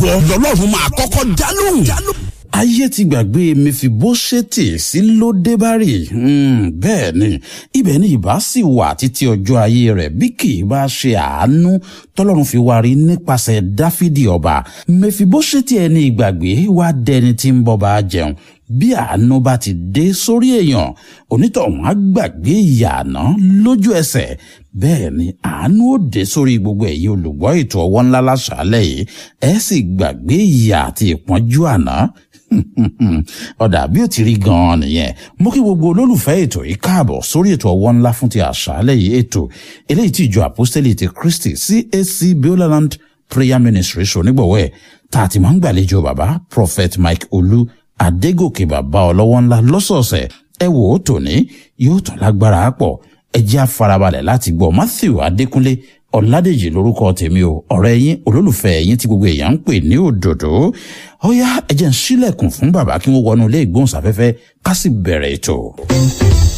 ìwọ lọ́lọ́run máa kọ́kọ́ dá lóhùn. ayé ti gbàgbé Mèfíbóṣẹ́tì sí Lódébárì. Bẹ́ẹ̀ ni ibẹ̀ ni ìbá sì wà títí ọjọ́ ayé rẹ̀ bí kì í bá ṣe àánú tọ́lọ́run fi wá rí nípasẹ̀ Dáfídì ọba. Mèfíbóṣẹ́tì ẹni ìgbàgbé wá dẹni tí ń bọba jẹun. Bí àánú bá ti dé sórí èèyàn onítọ̀hún á gbàgbé ìyà àná lójú ẹsẹ̀. Bẹ́ẹ̀ ni àánú ó dé sórí gbogbo ẹ̀yin olùgbọ́ ètò Ọwọ́ Ńlá láṣálẹ́ yìí ẹ sì gbàgbé ìyà àti ìpọ́njú àná. Ọ̀dà bí ó ti rí gan-an nìyẹn. Mo kí gbogbo olólùfẹ́ ètò yìí káàbọ̀ sórí ètò Ọwọ́ Ńlá fún ti àṣálẹ́ yìí, ètò eléyìí tí ìjọ àpọ́stélì ti Kristi CAC Beulah Prayer Ministry ṣonígbọ̀wọ́ ẹ̀ tá a ti máa ń gbàlejò bàbá Prophet Mike Olú Adégòkè bàbá ọlọ́wọ́ ńlá lọ́sọ̀ọ̀sẹ̀. Ẹ wò ó tòní yóò tún lágbára pọ̀. Ẹ jẹ́ á farabalẹ̀ láti gbọ́. Matthew Adékúnlé Ọládèjì lórúkọ tèmi o, ọ̀rẹ́ yín olólùfẹ́ yín tí gbogbo èèyàn ń pè ní òdòdó. Ó yá ẹ jẹ́ ń ṣílẹ̀kùn fún bàbá kí wọ́n wọnú ilé ìgbóhùnsáfẹ́fẹ́ ká sì bẹ̀rẹ̀ ètò.